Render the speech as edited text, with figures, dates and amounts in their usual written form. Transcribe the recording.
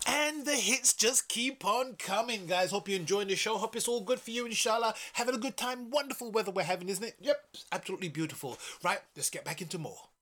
And the hits just keep on coming, guys. Hope you're enjoying the show. Hope it's all good for you, inshallah. Having a good time. Wonderful weather we're having, isn't it? Yep, absolutely beautiful. Right, let's get back into more.